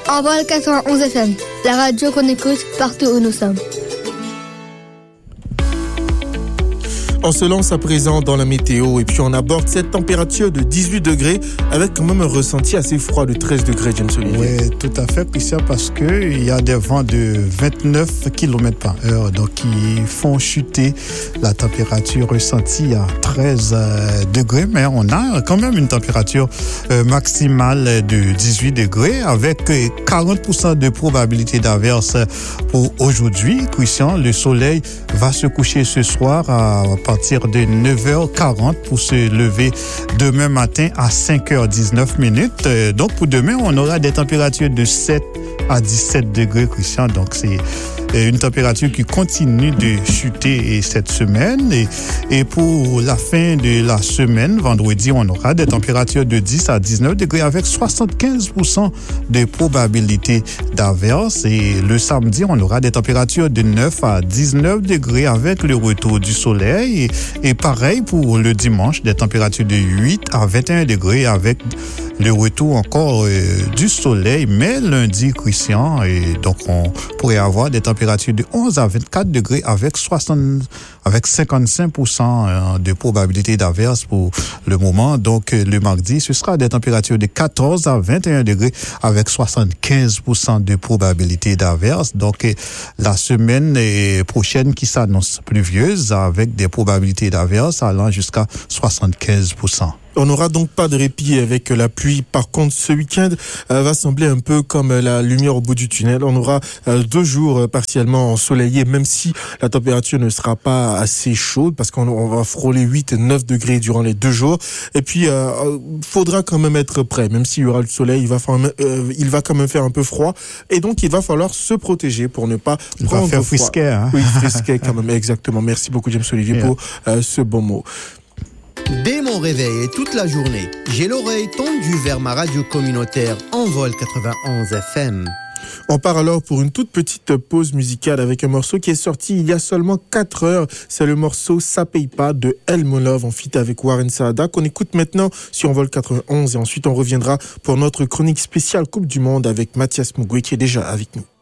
Envol 91 FM, la radio qu'on écoute partout où nous sommes. On se lance à présent dans la météo et puis on aborde cette température de 18 degrés avec quand même un ressenti assez froid de 13 degrés, James Olivier. Oui, tout à fait, Christian, parce qu'il y a des vents de 29 km par heure, donc qui font chuter la température ressentie à 13 degrés, mais on a quand même une température maximale de 18 degrés avec 40% de probabilité d'averse pour aujourd'hui. Christian, le soleil va se coucher ce soir à partir de 9h40 pour se lever demain matin à 5h19. Donc pour demain, on aura des températures de 7 à 17 degrés, Christian. Donc c'est une température qui continue de chuter cette semaine. Et pour la fin de la semaine, vendredi, on aura des températures de 10 à 19 degrés avec 75% de probabilité d'averse. Et le samedi, on aura des températures de 9 à 19 degrés avec le retour du soleil. Et pareil pour le dimanche, des températures de 8 à 21 degrés avec le retour encore du soleil. Mais lundi, Christian, et donc on pourrait avoir des températures de 11 à 24 degrés avec 55% de probabilité d'averse pour le moment. Donc le mardi, ce sera des températures de 14 à 21 degrés avec 75% de probabilité d'averse. Donc la semaine prochaine qui s'annonce pluvieuse avec des probabilités d'averse allant jusqu'à 75%. On n'aura donc pas de répit avec la pluie. Par contre, ce week-end va sembler un peu comme la lumière au bout du tunnel. On aura 2 jours partiellement ensoleillés, même si la température ne sera pas assez chaude, parce qu'on va frôler 8 et 9 degrés durant les 2 jours. Et puis, faudra quand même être prêt. Même s'il y aura le soleil, il va quand même faire un peu froid. Et donc, il va falloir se protéger pour ne pas prendre froid. Frisquet, hein? Oui, frisquet quand même, exactement. Merci beaucoup, James Olivier, pour ce bon mot. Dès mon réveil et toute la journée, j'ai l'oreille tendue vers ma radio communautaire Envol 91 FM. On part alors pour une toute petite pause musicale avec un morceau qui est sorti il y a seulement 4 heures. C'est le morceau Ça paye pas de Elmo Love en feat avec Warren Saada qu'on écoute maintenant sur Envol 91 et ensuite on reviendra pour notre chronique spéciale Coupe du Monde avec Mathias Mugwe qui est déjà avec nous.